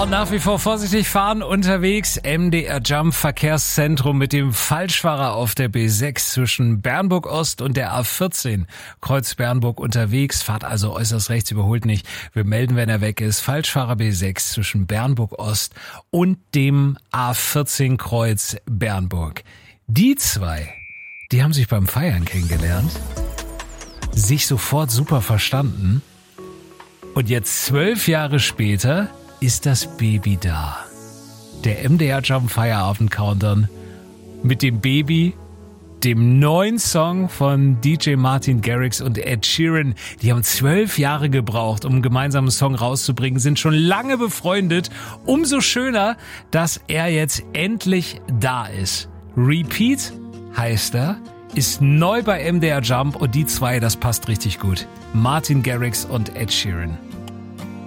Und nach wie vor vorsichtig fahren unterwegs. MDR Jump Verkehrszentrum mit dem Falschfahrer auf der B6 zwischen Bernburg Ost und der A14. Kreuz Bernburg unterwegs. Fahrt also äußerst rechts, überholt nicht. Wir melden, wenn er weg ist. Falschfahrer B6 zwischen Bernburg Ost und dem A14 Kreuz Bernburg. Die zwei, die haben sich beim Feiern kennengelernt. Sich sofort super verstanden. Und jetzt 12 Jahre später ist das Baby da. Der MDR Jump Feierabend Countdown mit dem Baby, dem neuen Song von DJ Martin Garrix und Ed Sheeran. Die haben 12 Jahre gebraucht, um einen gemeinsamen Song rauszubringen, sind schon lange befreundet. Umso schöner, dass er jetzt endlich da ist. Repeat heißt er, ist neu bei MDR Jump und die zwei, das passt richtig gut. Martin Garrix und Ed Sheeran.